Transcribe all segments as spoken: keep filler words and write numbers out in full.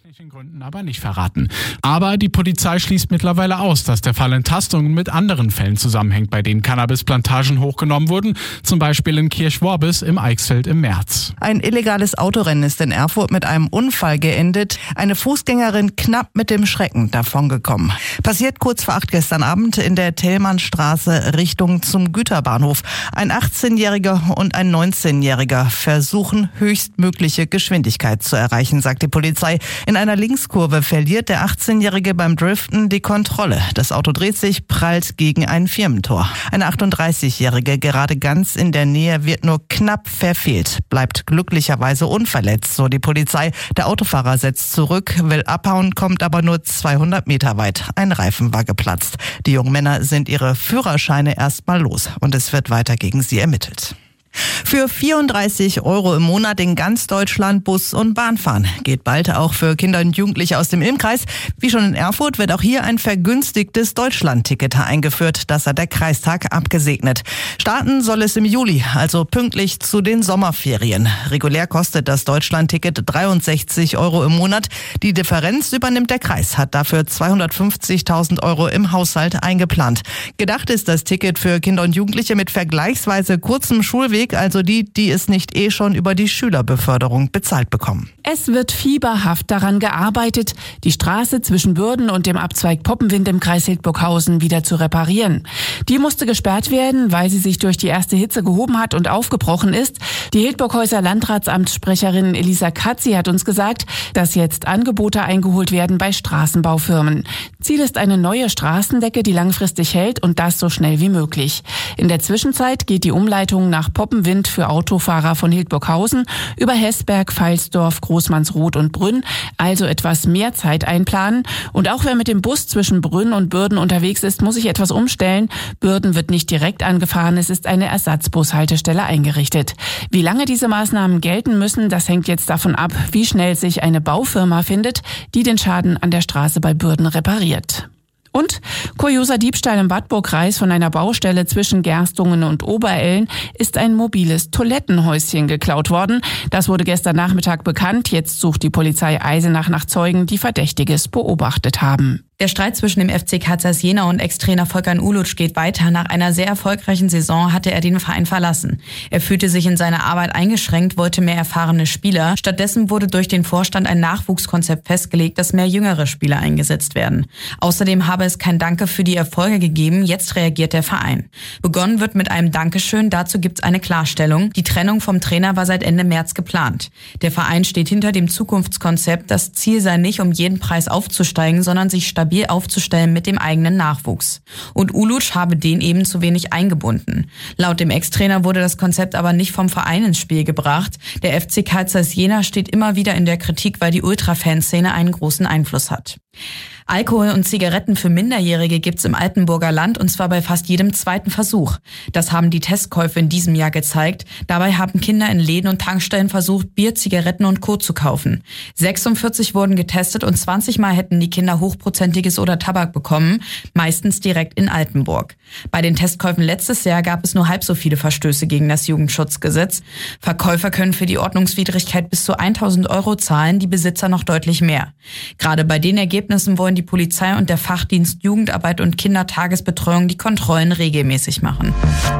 rechtlichen Gründen aber nicht verraten. Aber die Polizei schließt mittlerweile aus, dass der Fall Entastungen mit anderen Fällen zusammenhängt, bei denen Cannabisplantagen hochgenommen wurden, zum Beispiel in Kirchworbis im Eichsfeld im März. Ein illegales Autorennen ist in Erfurt mit einem Unfall geendet. Eine Fußgängerin knapp mit dem Schrecken davongekommen. Passiert kurz vor acht gestern Abend in der Thälmannstraße Richtung zum Güterbahnhof. Ein achtzehnjähriger und ein neunzehnjähriger versuchen, höchstmögliche Geschwindigkeit zu erreichen, sagt die Polizei. In einer Linkskurve verliert der achtzehnjährige beim Driften die Kontrolle. Das Auto dreht sich, prallt gegen ein Firmentor. Eine achtunddreißigjährige, gerade ganz in der Nähe, wird nur knapp verfehlt, bleibt glücklicherweise unverletzt, so die Polizei. Der Autofahrer setzt zurück, will abhauen, kommt aber nur zweihundert Meter weit. Ein Reifen war geplatzt. Die jungen Männer sind ihre Führerscheine erstmal los und es wird weiter gegen sie ermittelt. Für vierunddreißig Euro im Monat in ganz Deutschland Bus und Bahn fahren. Geht bald auch für Kinder und Jugendliche aus dem Ilm-Kreis. Wie schon in Erfurt wird auch hier ein vergünstigtes Deutschland-Ticket eingeführt. Das hat der Kreistag abgesegnet. Starten soll es im Juli, also pünktlich zu den Sommerferien. Regulär kostet das Deutschland-Ticket dreiundsechzig Euro im Monat. Die Differenz übernimmt der Kreis, hat dafür zweihundertfünfzigtausend Euro im Haushalt eingeplant. Gedacht ist das Ticket für Kinder und Jugendliche mit vergleichsweise kurzem Schulweg, also die, die es nicht eh schon über die Schülerbeförderung bezahlt bekommen. Es wird fieberhaft daran gearbeitet, die Straße zwischen Bürden und dem Abzweig Poppenwind im Kreis Hildburghausen wieder zu reparieren. Die musste gesperrt werden, weil sie sich durch die erste Hitze gehoben hat und aufgebrochen ist. Die Hildburghäuser Landratsamtssprecherin Elisa Katzi hat uns gesagt, dass jetzt Angebote eingeholt werden bei Straßenbaufirmen. Ziel ist eine neue Straßendecke, die langfristig hält und das so schnell wie möglich. In der Zwischenzeit geht die Umleitung nach Poppenwind für Autofahrer von Hildburghausen über Hesberg, Pfalzdorf, Großmannsroth und Brünn, also etwas mehr Zeit einplanen. Und auch wer mit dem Bus zwischen Brünn und Bürden unterwegs ist, muss sich etwas umstellen. Bürden wird nicht direkt angefahren, es ist eine Ersatzbushaltestelle eingerichtet. Wie lange diese Maßnahmen gelten müssen, das hängt jetzt davon ab, wie schnell sich eine Baufirma findet, die den Schaden an der Straße bei Bürden repariert. Und kurioser Diebstahl im Wartburgkreis von einer Baustelle zwischen Gerstungen und Oberelln ist ein mobiles Toilettenhäuschen geklaut worden. Das wurde gestern Nachmittag bekannt. Jetzt sucht die Polizei Eisenach nach Zeugen, die Verdächtiges beobachtet haben. Der Streit zwischen dem F C Kaisers Jena und Ex-Trainer Volkan Uluç geht weiter. Nach einer sehr erfolgreichen Saison hatte er den Verein verlassen. Er fühlte sich in seiner Arbeit eingeschränkt, wollte mehr erfahrene Spieler. Stattdessen wurde durch den Vorstand ein Nachwuchskonzept festgelegt, dass mehr jüngere Spieler eingesetzt werden. Außerdem habe es kein Danke für die Erfolge gegeben. Jetzt reagiert der Verein. Begonnen wird mit einem Dankeschön. Dazu gibt's eine Klarstellung. Die Trennung vom Trainer war seit Ende März geplant. Der Verein steht hinter dem Zukunftskonzept. Das Ziel sei nicht, um jeden Preis aufzusteigen, sondern sich stabil aufzustellen mit dem eigenen Nachwuchs. Und Uluç habe den eben zu wenig eingebunden. Laut dem Ex-Trainer wurde das Konzept aber nicht vom Verein ins Spiel gebracht. Der F C Kaisers Jena steht immer wieder in der Kritik, weil die Ultra-Fanszene einen großen Einfluss hat. Alkohol und Zigaretten für Minderjährige gibt's im Altenburger Land und zwar bei fast jedem zweiten Versuch. Das haben die Testkäufe in diesem Jahr gezeigt. Dabei haben Kinder in Läden und Tankstellen versucht, Bier, Zigaretten und Co. zu kaufen. sechsundvierzig wurden getestet und zwanzig Mal hätten die Kinder Hochprozentiges oder Tabak bekommen, meistens direkt in Altenburg. Bei den Testkäufen letztes Jahr gab es nur halb so viele Verstöße gegen das Jugendschutzgesetz. Verkäufer können für die Ordnungswidrigkeit bis zu tausend Euro zahlen, die Besitzer noch deutlich mehr. Gerade bei den Ergebnissen wollen die Polizei und der Fachdienst Jugendarbeit und Kindertagesbetreuung die Kontrollen regelmäßig machen.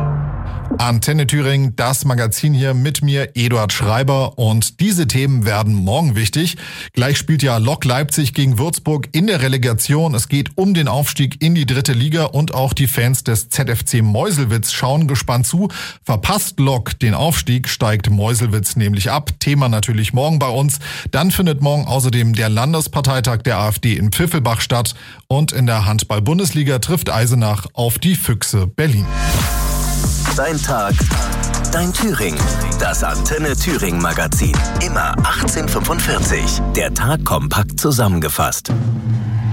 Antenne Thüringen, das Magazin hier mit mir, Eduard Schreiber. Und diese Themen werden morgen wichtig. Gleich spielt ja Lok Leipzig gegen Würzburg in der Relegation. Es geht um den Aufstieg in die dritte Liga und auch die Fans des Z F C Meuselwitz schauen gespannt zu. Verpasst Lok den Aufstieg, steigt Meuselwitz nämlich ab. Thema natürlich morgen bei uns. Dann findet morgen außerdem der Landesparteitag der AfD in Pfiffelbach statt. Und in der Handball-Bundesliga trifft Eisenach auf die Füchse Berlin. Dein Tag, dein Thüringen. Das Antenne Thüringen Magazin. Immer achtzehn Uhr fünfundvierzig. Der Tag kompakt zusammengefasst.